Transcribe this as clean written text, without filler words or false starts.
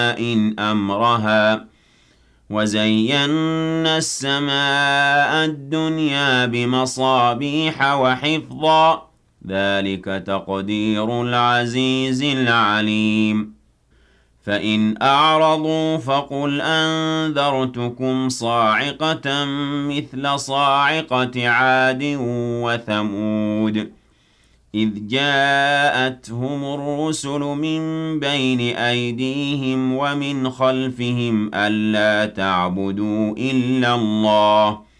أمرها وزينا السماء الدنيا بمصابيح وحفظا ذلك تقدير العزيز العليم فإن أعرضوا فقل أنذرتكم صاعقة مثل صاعقة عاد وثمود إذ جاءتهم الرسل من بين أيديهم ومن خلفهم ألا تعبدوا إلا الله